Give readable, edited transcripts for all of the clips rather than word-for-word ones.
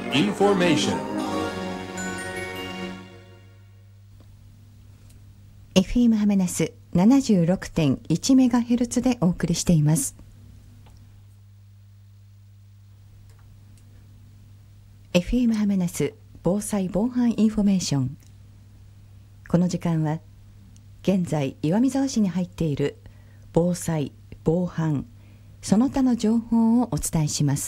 Information FM ハメナス 76.1MHz でお送りしています。FM ハメナス防災防犯インフォメーション。この時間は現在岩見沢市に入っている防災防犯その他の情報をお伝えします。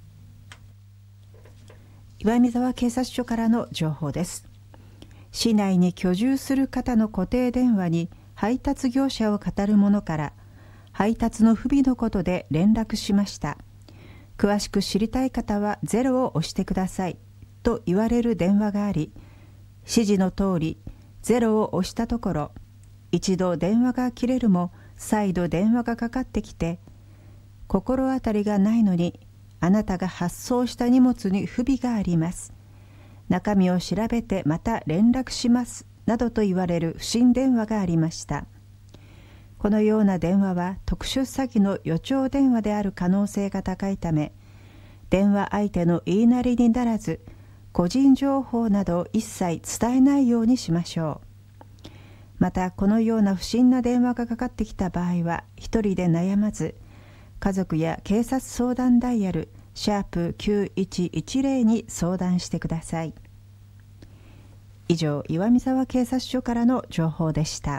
岩見沢警察署からの情報です。市内に居住する方の固定電話に配達業者を語る者から配達の不備のことで連絡しました。詳しく知りたい方は0を押してくださいと言われる電話があり、指示の通り0を押したところ、一度電話が切れるも再度電話がかかってきて、心当たりがないのにあなたが発送した荷物に不備があります。中身を調べてまた連絡しますなどと言われる不審電話がありました。このような電話は特殊詐欺の予兆電話である可能性が高いため、電話相手の言いなりにならず、個人情報などを一切伝えないようにしましょう。またこのような不審な電話がかかってきた場合は、一人で悩まず、家族や警察相談ダイヤル#9110に相談してください。以上、岩見沢警察署からの情報でした。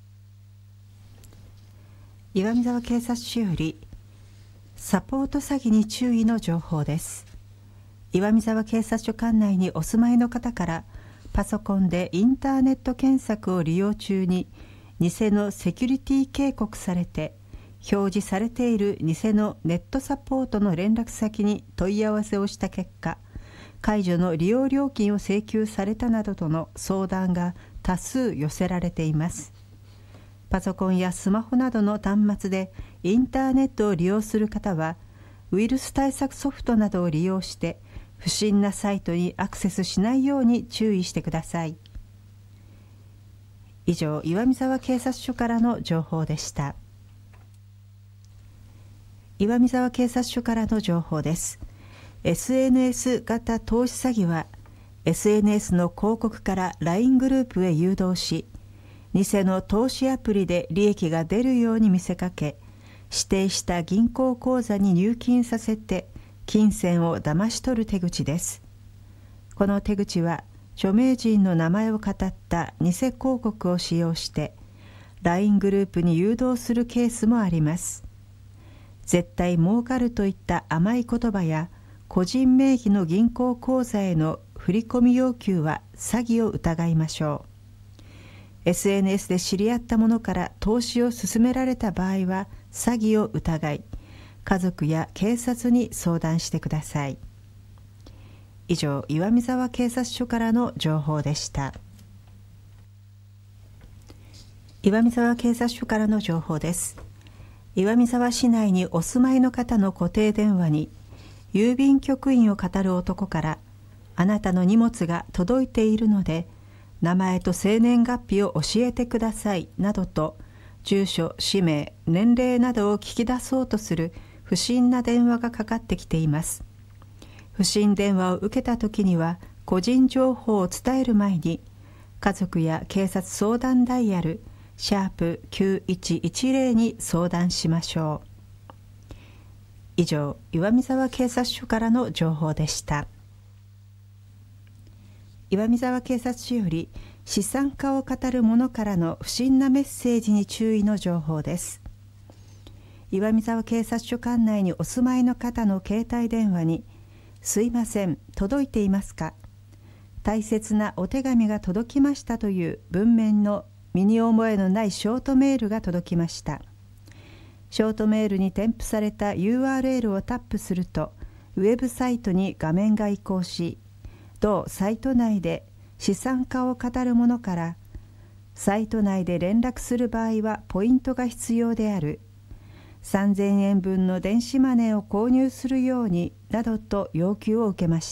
岩見沢警察署よりサポート詐欺に注意の情報です。岩見沢警察署管内にお住まいの方から、パソコンでインターネット検索を利用中に偽のセキュリティ警告されて、表示されている偽のネットサポートの連絡先に問い合わせをした結果、解除の利用料金を請求されたなどとの相談が多数寄せられています。パソコンやスマホなどの端末でインターネットを利用する方は、ウイルス対策ソフトなどを利用して不審なサイトにアクセスしないように注意してください。以上、岩見沢警察署からの情報でした。岩見沢警察署からの情報です。SNS 型投資詐欺は、SNS の広告から LINE グループへ誘導し、偽の投資アプリで利益が出るように見せかけ、指定した銀行口座に入金させて金銭を騙し取る手口です。この手口は、著名人の名前をかたった偽広告を使用して LINE グループに誘導するケースもあります。絶対儲かるといった甘い言葉や個人名義の銀行口座への振込要求は詐欺を疑いましょう。 SNS で知り合った者から投資を勧められた場合は詐欺を疑い、家族や警察に相談してください。以上、岩見沢警察署からの情報でした。岩見沢警察署からの情報です。岩見沢市内にお住まいの方の固定電話に、郵便局員を語る男から、あなたの荷物が届いているので、名前と生年月日を教えてくださいなどと、住所、氏名、年齢などを聞き出そうとする不審な電話がかかってきています。不審電話を受けたときには、個人情報を伝える前に、家族や警察相談ダイヤル#9110に相談しましょう。以上、岩見沢警察署からの情報でした。岩見沢警察署より資産家を語る者からの不審なメッセージに注意の情報です。岩見沢警察署管内にお住まいの方の携帯電話に、すいません、届いていますか？大切なお手紙が届きましたという文面の身に覚えのないショートメールが届きました。ショートメールに添付された URL をタップすると、ウェブサイトに画面が移行し、同サイト内で資産家を語る者から、サイト内で連絡する場合はポイントが必要である、3000円分の電子マネーを購入するようになどと要求を受けまし